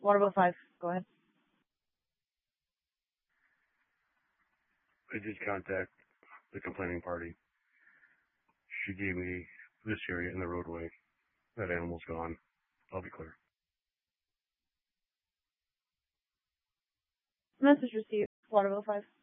Waterville 5, go ahead. I did contact the complaining party. She gave me this area in the roadway. That animal's gone. I'll be clear. Message received. Waterville 5.